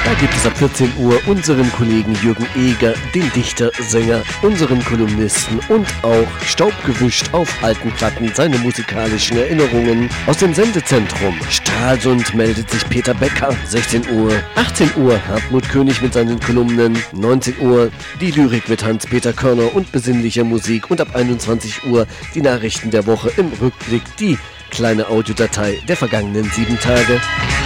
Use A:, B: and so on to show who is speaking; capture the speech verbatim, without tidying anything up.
A: Da gibt es ab vierzehn Uhr unseren Kollegen Jürgen Eger, den Dichter, Sänger, unseren Kolumnisten und auch staubgewischt auf alten Platten seine musikalischen Erinnerungen. Aus dem Sendezentrum Stralsund meldet sich Peter Becker, sechzehn Uhr. achtzehn Uhr Hartmut König mit seinen Kolumnen. neunzehn Uhr die Lyrik mit Hans-Peter Körner und besinnlicher Musik. Und ab einundzwanzig Uhr die Nachrichten der Woche im Rückblick, die kleine Audiodatei der vergangenen sieben Tage.